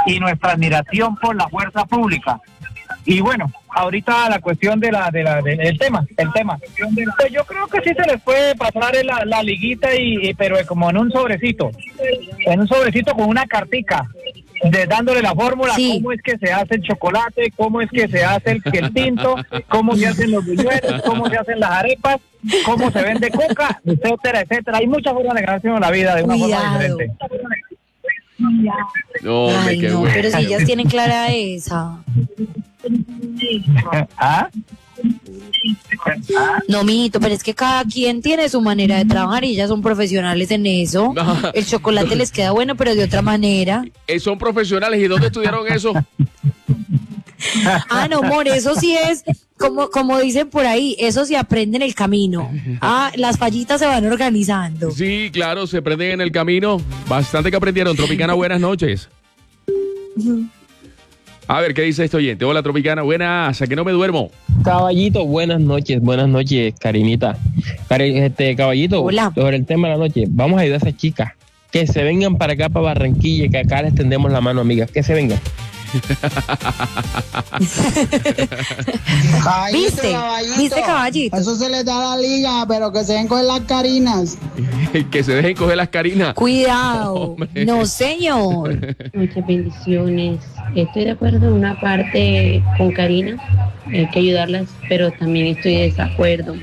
y nuestra admiración por la fuerza pública. Y bueno, ahorita la cuestión del tema. Pues yo creo que sí se les puede pasar la liguita, pero como en un sobrecito con una cartica, dándole la fórmula, sí. Cómo es que se hace el chocolate, cómo es que se hace el tinto, cómo se hacen los buñuelos, cómo se hacen las arepas, cómo se vende coca, etcétera, etcétera. Hay muchas formas de ganarse la vida de una forma diferente. No, ay, qué no, bueno. pero si ellas tienen clara esa. ¿Ah? No, mijito, pero es que cada quien tiene su manera de trabajar y ellas son profesionales en eso. No. El chocolate les queda bueno, pero de otra manera. Son profesionales. ¿Y dónde estudiaron eso? Ah, no, amor, eso sí es, como dicen por ahí, eso se aprende en el camino. Ah, las fallitas se van organizando. Sí, claro, se aprenden en el camino. Bastante que aprendieron. Tropicana, buenas noches. A ver, ¿qué dice este oyente? Hola, Tropicana, buenas, ¿a que no me duermo? Caballito, buenas noches, Karinita. Caballito, hola. Sobre el tema de la noche, vamos a ayudar a esas chicas que se vengan para acá, para Barranquilla, que acá les tendemos la mano, amigas, que se vengan. ¿Viste, caballito? Eso se les da a la liga, pero que se den con las carinas. Que se dejen coger las carinas. Cuidado, no señor. Muchas bendiciones. Estoy de acuerdo en una parte con Karina, hay que ayudarlas, pero también estoy de desacuerdo.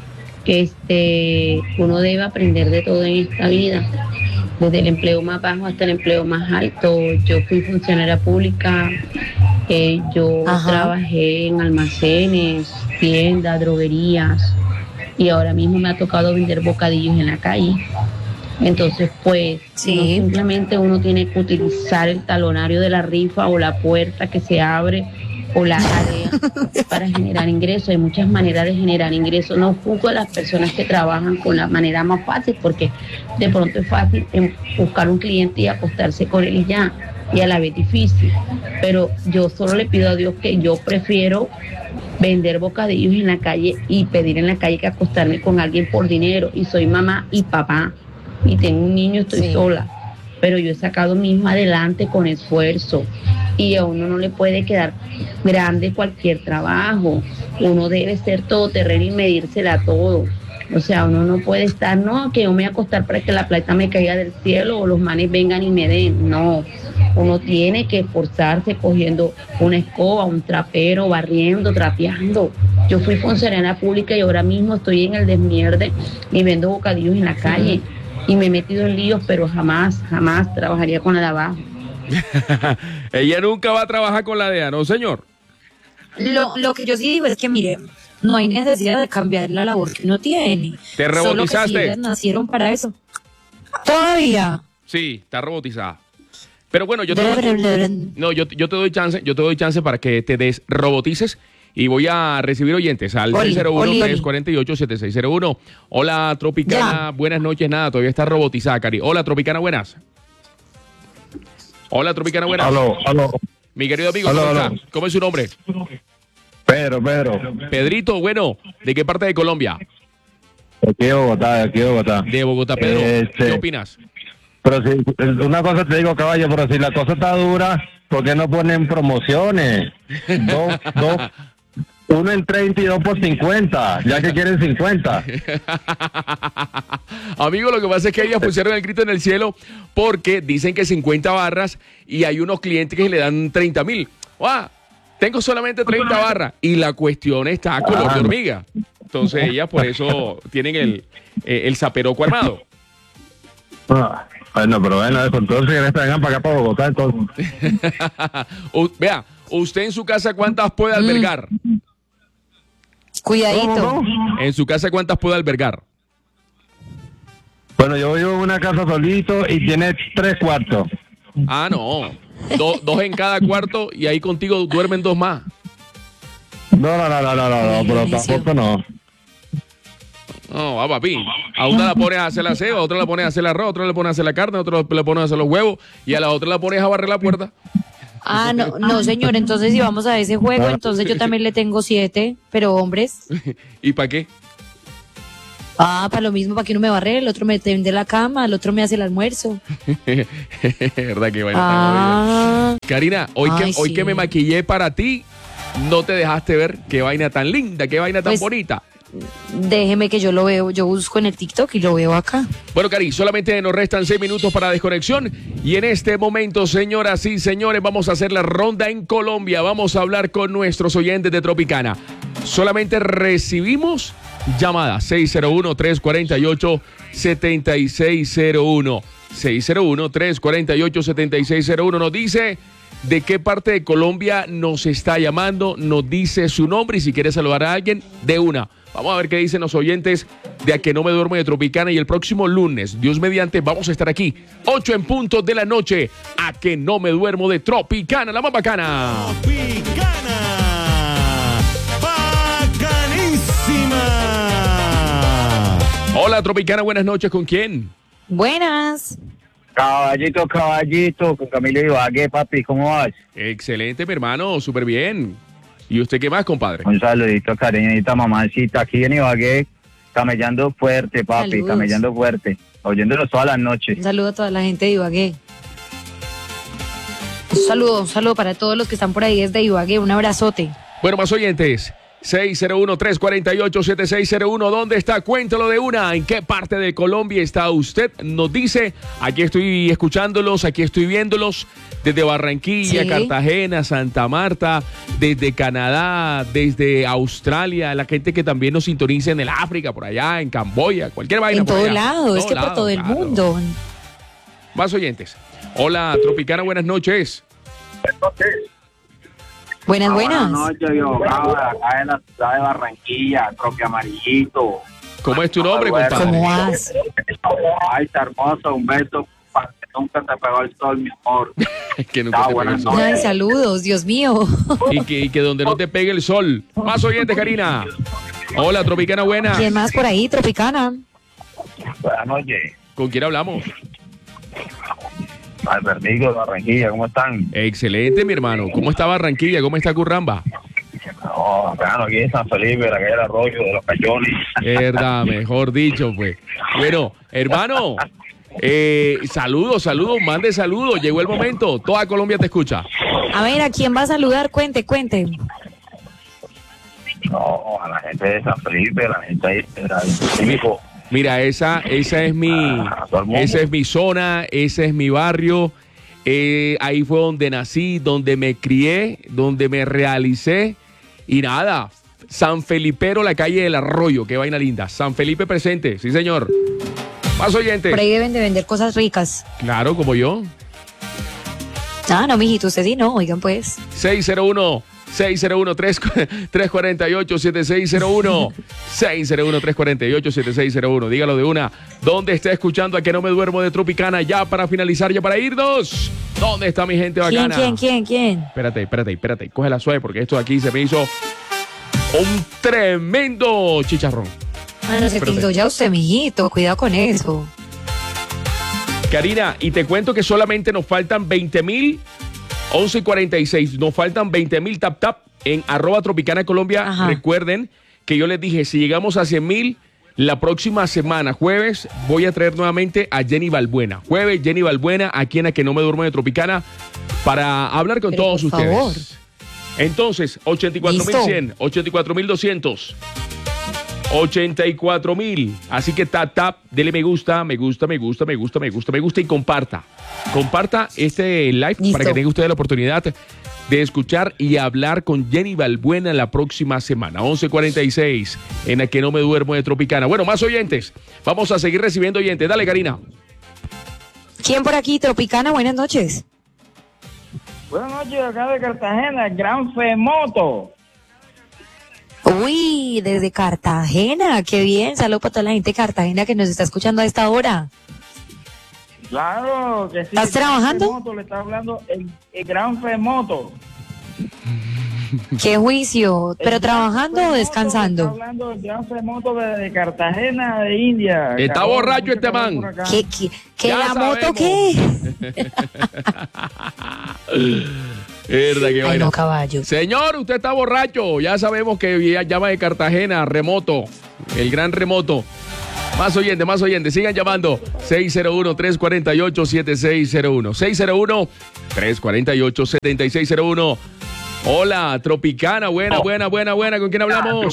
Uno debe aprender de todo en esta vida, desde el empleo más bajo hasta el empleo más alto. Yo fui funcionaria pública, yo trabajé en almacenes, tiendas, droguerías, y ahora mismo me ha tocado vender bocadillos en la calle. Entonces, pues, sí. No simplemente uno tiene que utilizar el talonario de la rifa o la puerta que se abre o la área para generar ingresos. Hay muchas maneras de generar ingresos. No juzgo a las personas que trabajan con la manera más fácil, porque de pronto es fácil buscar un cliente y acostarse con él y ya, y a la vez difícil. Pero yo solo le pido a Dios que yo prefiero vender bocadillos en la calle y pedir en la calle que acostarme con alguien por dinero. Y soy mamá y papá, y tengo un niño, estoy sola, pero yo he sacado a mi hijo adelante con esfuerzo, y a uno no le puede quedar grande cualquier trabajo. Uno debe ser todoterreno y medírsela a todo. O sea, uno no puede estar, no, que yo me voy a acostar para que la plata me caiga del cielo o los manes vengan y me den. No, uno tiene que esforzarse cogiendo una escoba, un trapero, barriendo, trapeando. Yo fui funcionaria pública y ahora mismo estoy en el desmierde y vendo bocadillos en la calle. Y me he metido en líos, pero jamás trabajaría con la de abajo. Ella nunca va a trabajar con la DEA, ¿no, señor? Lo que yo sí digo es que, mire, no hay necesidad de cambiar la labor que uno tiene. ¿Te robotizaste? Solo que si ellas nacieron para eso. Todavía. Sí, está robotizada. Pero bueno, yo te doy chance para que te desrobotices. Y voy a recibir oyentes al 601-348-7601. Hola, Tropicana, buenas noches. Nada, todavía está robotizada, Cari. Hola, Tropicana, buenas. Hola, Tropicana, buenas. Aló. Mi querido amigo, ¿cómo es su nombre? Pedro. Pedrito, bueno, ¿de qué parte de Colombia? De aquí de Bogotá. De Bogotá, Pedro. ¿Qué opinas? Pero si, una cosa te digo, caballo, pero si la cosa está dura, ¿por qué no ponen promociones? Uno en 30 y 2 por 50, ya que quieren 50. Amigo, lo que pasa es que ellas pusieron el grito en el cielo porque dicen que 50 barras y hay unos clientes que le dan 30,000. Tengo solamente 30 barras y la cuestión está a color de hormiga. Entonces ellas por eso tienen el zaperoco armado. Bueno, pero bueno, entonces vengan para acá, para Bogotá, entonces. Vea, ¿usted en su casa cuántas puede albergar? Cuidadito. ¿En su casa cuántas puede albergar? Bueno, yo vivo en una casa solito y tiene 3 cuartos. No. Dos en cada cuarto y ahí contigo duermen 2 más. No, pero tampoco no. No, va, papi. A una la pones a hacer la aseo, a otra la pones a hacer el arroz, a otra le pones a hacer la carne, a otra le pones a hacer los huevos y a la otra la pones a barrer la puerta. No, señor, entonces si vamos a ese juego, entonces yo también le tengo 7, pero hombres. ¿Y para qué? Ah, para lo mismo, para que uno me barre, el otro me tende la cama, el otro me hace el almuerzo. ¿Verdad que vaina tan Ah, jodida? Karina, hoy sí. que me maquillé para ti, no te dejaste ver qué vaina tan linda, qué vaina tan Pues, bonita. déjeme que yo lo veo, yo busco en el TikTok y lo veo acá. Bueno, Cari, solamente nos restan 6 minutos para desconexión y en este momento, señoras y señores, vamos a hacer la ronda en Colombia. Vamos a hablar con nuestros oyentes de Tropicana. Solamente recibimos llamadas 601-348-7601. 601-348-7601. Nos dice de qué parte de Colombia nos está llamando, nos dice su nombre y si quiere saludar a alguien, de una. Vamos a ver qué dicen los oyentes de A Que No Me Duermo de Tropicana y el próximo lunes, Dios mediante, vamos a estar aquí, 8 en punto de la noche, A Que No Me Duermo de Tropicana, la más bacana. Tropicana. Bacanísima. Hola Tropicana, buenas noches, ¿con quién? Buenas. Caballito, con Camilo Ibagué, papi, ¿cómo vas? Excelente, mi hermano, súper bien. ¿Y usted qué más, compadre? Un saludito, cariñita, mamacita, aquí en Ibagué, camellando fuerte, papi, Saludos. camellando fuerte, oyéndolos todas las noches. Un saludo a toda la gente de Ibagué. Un saludo para todos los que están por ahí desde Ibagué, un abrazote. Bueno, más oyentes. 601-348-7601. ¿Dónde está? Cuéntalo de una. ¿En qué parte de Colombia está usted? Nos dice. Aquí estoy escuchándolos, aquí estoy viéndolos. Desde Barranquilla, Sí. Cartagena, Santa Marta, desde Canadá, desde Australia, la gente que también nos sintoniza en el África, por allá, en Camboya, cualquier vaina. En por todo allá. lado, es que por lado, todo el claro. mundo. Más oyentes. Hola, Tropicana, buenas noches. Buenas. Buenas noches, yo acá en la ciudad de Barranquilla, Tropi Amarillito. ¿Cómo es tu nombre, Bueno. compadre? ¿Cómo vas? Ay, está hermoso, un beso, para que nunca te pegó el sol, mi amor. Que nunca te buenas pegue el sol. Ay, saludos, Dios mío. Y que donde no te pegue el sol. Más oyentes, Karina. Hola, Tropicana, buena. ¿Quién más por ahí, Tropicana? Buenas noches. ¿Con quién hablamos? Albertico de Barranquilla, ¿cómo están? Excelente, mi hermano. ¿Cómo está Barranquilla? ¿Cómo está Curramba? No, acá aquí en San Felipe, la calle del Arroyo, de los Cañones. Verdad, mejor dicho, pues. Bueno, hermano, saludos, mande saludos. Llegó el momento. Toda Colombia te escucha. A ver, ¿a quién va a saludar? Cuente. No, a la gente de San Felipe, la gente ahí del Pacífico. Mira, esa es mi zona, ese es mi barrio. Ahí fue donde nací, donde me crié, donde me realicé. Y nada, San Felipero, la calle del Arroyo, qué vaina linda. San Felipe presente, sí señor. Más oyentes. Por ahí deben de vender cosas ricas. Claro, como yo. Ah, no, mijito, usted sí no, oigan pues. 601-348-7601. 601-348-7601. Dígalo de una. ¿Dónde está escuchando A Que No Me Duermo de Tropicana? Ya para finalizar, ya para irnos. ¿Dónde está mi gente bacana? ¿Quién? Espérate. Coge la suave porque esto de aquí se me hizo un tremendo chicharrón. Bueno, se Espérate. tildó ya usted, mijito, cuidado con eso. Karina, y te cuento que solamente nos faltan 20,000, 11:46, nos faltan 20,000 tap en @Tropicana Colombia. Ajá. Recuerden que yo les dije, si llegamos a 100,000, la próxima semana, jueves, voy a traer nuevamente a Jenny Balbuena. Jueves, Jenny Balbuena, aquí en A Que No Me Duermo de Tropicana, para hablar con Pero todos por ustedes. favor. Entonces, 84,100, 84,200. 84,000. Así que tap, dele me gusta y comparta. Comparta este live Listo. para que tenga usted la oportunidad de escuchar y hablar con Jenny Balbuena la próxima semana. 11:46 en A Que No Me Duermo de Tropicana. Bueno, más oyentes. Vamos a seguir recibiendo oyentes. Dale, Karina. ¿Quién por aquí, Tropicana? Buenas noches. Buenas noches, acá de Cartagena, Gran Femoto. Uy, desde Cartagena, qué bien. Saludos para toda la gente de Cartagena que nos está escuchando a esta hora. Claro que sí. ¿Estás trabajando? Femoto, le está hablando el Gran Femoto. Qué juicio. ¿Pero El Gran trabajando o Femoto, le descansando? Está hablando el Gran Femoto de Cartagena, de India. Está Calor, borracho mucho este calor man. por acá. ¿Qué Ya la moto sabemos. qué? Verdad que Ay, vaina. no, caballo. Señor, usted está borracho. Ya sabemos que llama de Cartagena, remoto. El gran remoto. Más oyentes, sigan llamando. 601-348-7601. 601-348-7601. Hola, Tropicana, buena. ¿Con quién hablamos?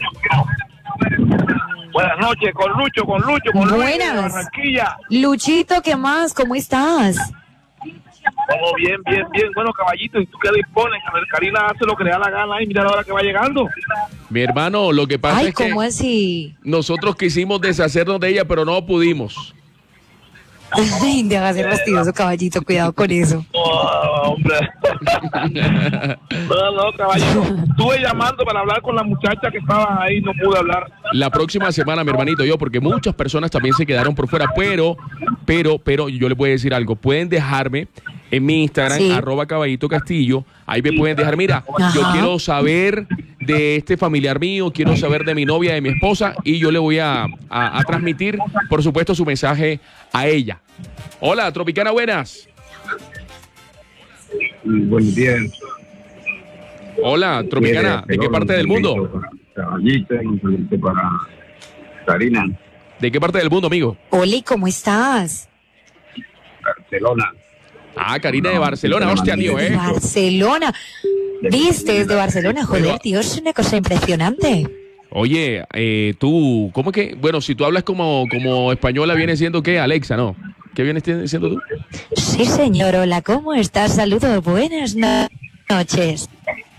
Buenas noches, con Lucho, Buenas. de Barranquilla. Luchito, ¿qué más? ¿Cómo estás? Todo bien. Bueno, caballito, ¿y tú qué dispones? A ver, Karina hace lo que le da la gana y mira la hora que va llegando. Mi hermano, lo que pasa Ay, es que ¿cómo así? nosotros quisimos deshacernos de ella, pero no pudimos. Ay, deja ser fastidioso, caballito, cuidado con eso. Oh, hombre. No, caballito. Estuve llamando para hablar con la muchacha que estaba ahí, no pude hablar. La próxima semana, mi hermanito, porque muchas personas también se quedaron por fuera, pero yo les voy a decir algo, pueden dejarme en mi Instagram, Sí. @Caballito Castillo, ahí me pueden dejar, mira, yo Ajá. quiero saber de este familiar mío, quiero saber de mi novia, de mi esposa, y yo le voy a transmitir, por supuesto, su mensaje a ella. Hola, Tropicana, buenas. Buen día. Hola, Tropicana, ¿de qué parte del mundo? Caballito, para Karina, ¿De qué parte del mundo, amigo? Oli, ¿cómo estás? Barcelona. Ah, Karina de Barcelona, hostia, tío, De Barcelona. ¿Viste? Desde Barcelona, joder, tío, es una cosa impresionante. Oye, tú, ¿cómo que? Bueno, si tú hablas como española, viene siendo ¿qué? Alexa, ¿no? ¿Qué vienes siendo tú? Sí, señor, hola, ¿cómo estás? Saludos, buenas noches.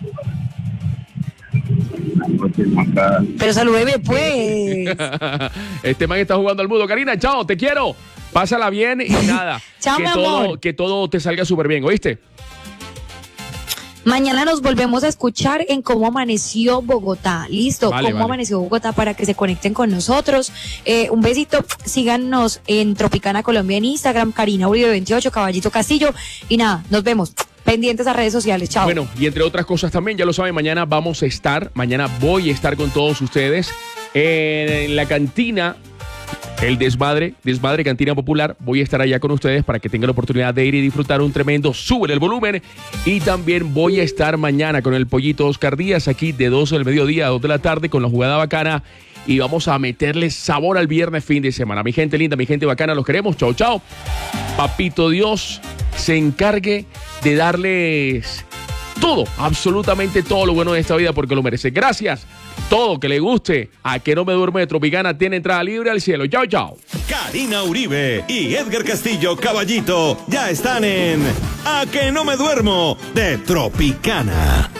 Pero salúdeme, pues. Este man está jugando al mudo. Karina, chao, te quiero. Pásala bien y nada. Chao, mi amor. Que todo te salga súper bien, ¿oíste? Mañana nos volvemos a escuchar en Cómo Amaneció Bogotá. Listo, Vale, Cómo vale. Amaneció Bogotá para que se conecten con nosotros. Un besito, síganos en Tropicana Colombia en Instagram, Karina Uribe 28, Caballito Castillo. Y nada, nos vemos. Pendientes a redes sociales. Chao. Bueno, y entre otras cosas también, ya lo saben, mañana voy a estar con todos ustedes en la cantina. El desmadre Cantina Popular. Voy a estar allá con ustedes para que tengan la oportunidad de ir y disfrutar un tremendo Sube el Volumen. Y también voy a estar mañana con el Pollito Oscar Díaz aquí de 12 del mediodía a 2 de la tarde con la jugada bacana. Y vamos a meterle sabor al viernes fin de semana. Mi gente linda, mi gente bacana, los queremos. Chao, chao. Papito Dios se encargue de darles todo, absolutamente todo lo bueno de esta vida porque lo merece. Gracias. Todo que le guste. A que no me duerme de Tropicana tiene entrada libre al cielo. Chao, chao. Karina Uribe y Edgar Castillo, Caballito, ya están en A que no me duermo de Tropicana.